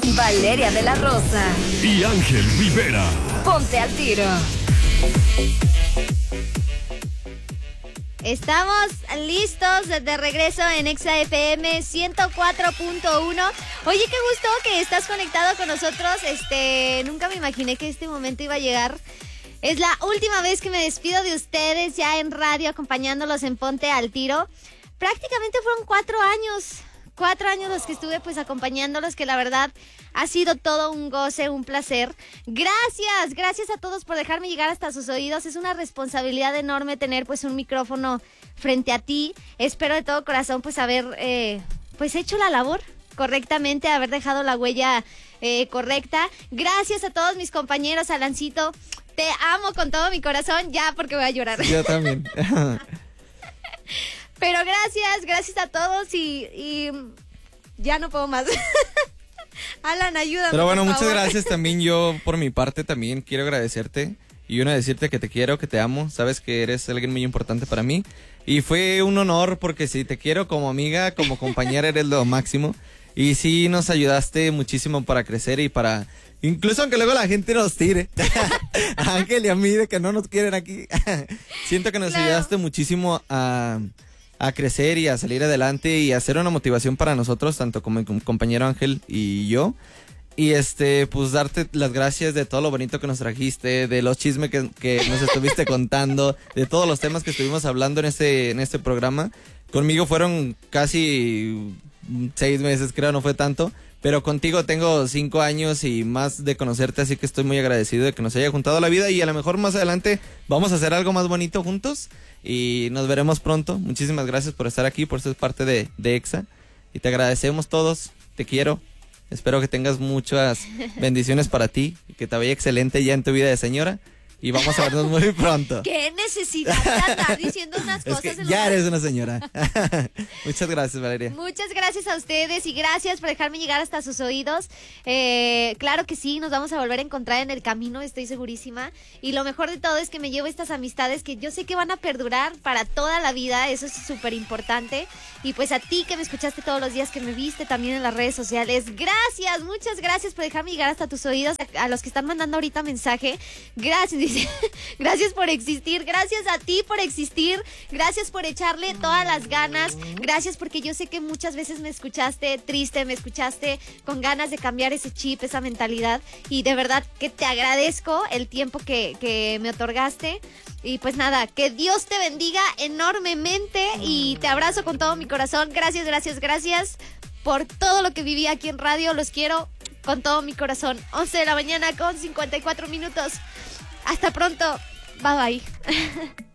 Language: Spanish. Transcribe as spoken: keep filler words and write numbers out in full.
Valeria de la Rosa y Ángel Rivera. Ponte al Tiro. Estamos listos de regreso en Exa F M ciento cuatro punto uno. Oye, qué gusto que estás conectado con nosotros. Este, nunca me imaginé que este momento iba a llegar. Es la última vez que me despido de ustedes ya en radio, acompañándolos en Ponte al Tiro. Prácticamente fueron cuatro años. Cuatro años los que estuve pues acompañándolos, que la verdad ha sido todo un goce, un placer. Gracias, gracias a todos por dejarme llegar hasta sus oídos. Es una responsabilidad enorme tener pues un micrófono frente a ti. Espero de todo corazón pues haber eh, pues hecho la labor correctamente, haber dejado la huella eh, correcta. Gracias a todos mis compañeros, Alancito. Te amo con todo mi corazón, ya porque voy a llorar. Yo también. Pero gracias, gracias a todos y, y ya no puedo más. Alan, ayúdame. Pero bueno, por muchas favor. gracias también. Yo por mi parte también quiero agradecerte y uno decirte que te quiero, que te amo. Sabes que eres alguien muy importante para mí y fue un honor porque sí, te quiero como amiga, como compañera, eres lo máximo. Y sí, nos ayudaste muchísimo para crecer y para... Incluso aunque luego la gente nos tire. A Ángel y a mí de que no nos quieren aquí. Siento que nos Claro. ayudaste muchísimo a, a crecer y a salir adelante y a ser una motivación para nosotros, tanto como mi compañero Ángel y yo. Y este, pues darte las gracias de todo lo bonito que nos trajiste, de los chismes que, que nos estuviste contando, de todos los temas que estuvimos hablando en este, en este programa. Conmigo fueron casi seis meses, creo, no fue tanto. Pero contigo tengo cinco años y más de conocerte, así que estoy muy agradecido de que nos haya juntado la vida y a lo mejor más adelante vamos a hacer algo más bonito juntos y nos veremos pronto. Muchísimas gracias por estar aquí, por ser parte de, de Exa y te agradecemos todos, te quiero. Espero que tengas muchas bendiciones para ti y que te vaya excelente ya en tu vida de señora. Y vamos a vernos muy pronto. ¿Qué necesidad de andar diciendo unas Es cosas? que en ya lugar- eres una señora. Muchas gracias, Valeria. Muchas gracias a ustedes y gracias por dejarme llegar hasta sus oídos. Eh, claro que sí, nos vamos a volver a encontrar en el camino, estoy segurísima. Y lo mejor de todo es que me llevo estas amistades que yo sé que van a perdurar para toda la vida, eso es súper importante. Y pues a ti que me escuchaste todos los días, que me viste también en las redes sociales, gracias, muchas gracias por dejarme llegar hasta tus oídos. A, a los que están mandando ahorita mensaje, gracias, dice, gracias por existir, gracias a ti por existir, gracias por echarle todas las ganas, gracias porque yo sé que muchas veces me escuchaste triste, me escuchaste con ganas de cambiar ese chip, esa mentalidad, y de verdad que te agradezco el tiempo que, que me otorgaste. Y pues nada, que Dios te bendiga enormemente y te abrazo con todo mi corazón. Gracias, gracias, gracias por todo lo que viví aquí en radio. Los quiero con todo mi corazón. once de la mañana con cincuenta y cuatro minutos. Hasta pronto. Bye bye.